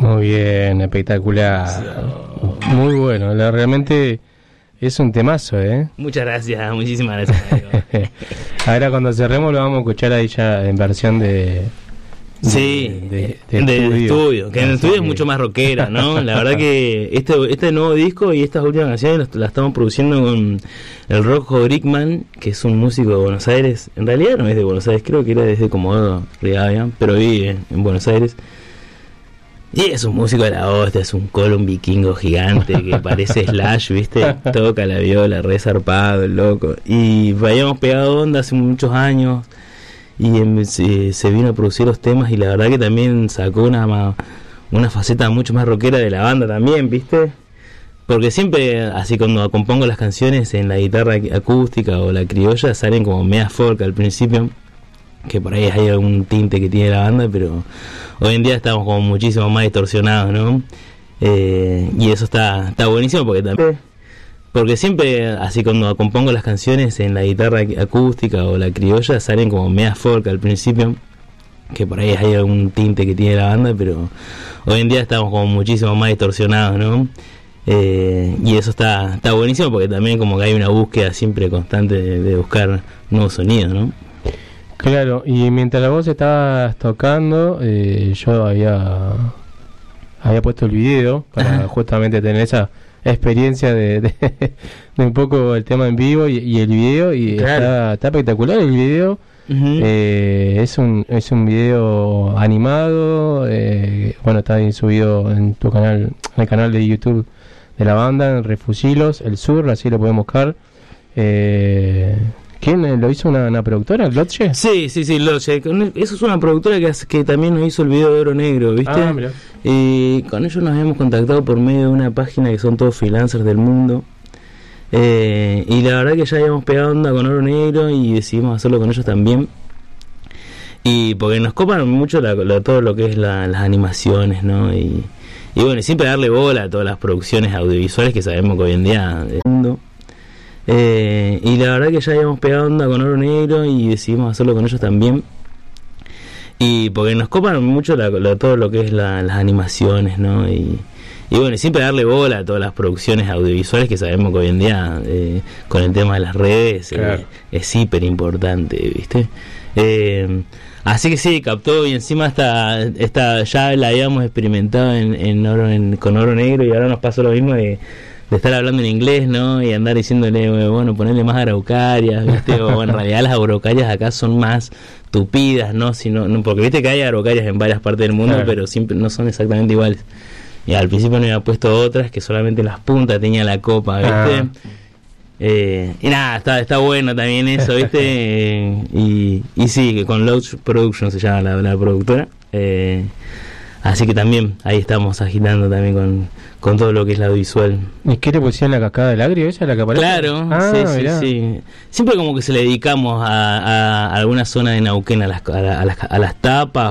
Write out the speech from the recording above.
Muy bien, espectacular. Muy bueno, realmente es un temazo, ¿eh? Muchas gracias, muchísimas gracias. Ahora cuando cerremos lo vamos a escuchar ahí ya en versión de estudio, que en el estudio es mucho más rockera, ¿no? La verdad que este nuevo disco y estas últimas canciones la estamos produciendo con el Rojo Brickman, que es un músico de Buenos Aires. En realidad no es de Buenos Aires, creo que era desde Comodoro Rivadavia, pero vive en Buenos Aires. Y es un músico de la hostia, es un colon vikingo gigante que parece Slash, ¿viste? Toca la viola, re zarpado, el loco. Y habíamos pegado onda hace muchos años y se vino a producir los temas y la verdad que también sacó una faceta mucho más rockera de la banda también, ¿viste? Porque siempre, así cuando compongo las canciones en la guitarra acústica o la criolla, salen como media folk al principio, que por ahí hay algún tinte que tiene la banda, pero hoy en día estamos como muchísimo más distorsionados, ¿no? Y eso está buenísimo porque siempre, así cuando compongo las canciones en la guitarra acústica o la criolla, salen como media folk al principio, que por ahí hay algún tinte que tiene la banda, pero hoy en día estamos como muchísimo más distorsionados, ¿no? Y eso está buenísimo porque también como que hay una búsqueda siempre constante de buscar nuevos sonidos, ¿no? Claro, y mientras la voz estabas tocando, yo había puesto el video para justamente tener esa experiencia de un poco el tema en vivo y el video, y claro, está espectacular el video. Uh-huh. Es un video animado, bueno, está ahí subido en tu canal, en el canal de YouTube de la banda, en Refusilos, El Sur, así lo pueden buscar. ¿Quién lo hizo? ¿Una productora? ¿Lodge? Sí, Lodge. Eso es una productora que también nos hizo el video de Oro Negro, ¿viste? Ah, mira. Y con ellos nos habíamos contactado por medio de una página que son todos freelancers del mundo. Y la verdad que ya habíamos pegado onda con Oro Negro y decidimos hacerlo con ellos también. Y porque nos copan mucho todo lo que es las animaciones, ¿no? Y bueno, siempre darle bola a todas las producciones audiovisuales que sabemos que hoy en día del mundo. Y la verdad que ya habíamos pegado onda con Oro Negro y decidimos hacerlo con ellos también. Y porque nos copan mucho todo lo que es las animaciones, ¿no? Y bueno, siempre darle bola a todas las producciones audiovisuales que sabemos que hoy en día con el tema de las redes, claro, es hiper importante, ¿viste? Así que sí, captó, y encima esta ya la habíamos experimentado con Oro Negro, y ahora nos pasó lo mismo de estar hablando en inglés, ¿no? Y andar diciéndole, bueno, ponerle más araucarias, ¿viste? O en realidad las araucarias acá son más tupidas, ¿no? Porque viste que hay araucarias en varias partes del mundo, claro, pero siempre no son exactamente iguales. Y al principio no había puesto otras que solamente las puntas tenían la copa, ¿viste? Y nada, está bueno también eso, ¿viste? Y sí, que con Lodge Production se llama la productora. Así que también ahí estamos agitando también con todo lo que es la audiovisual. ¿Y qué le pusieron la cascada del agrio esa, la que aparece? Claro, sí. Siempre como que se le dedicamos a alguna zona de Neuquén, a las tapas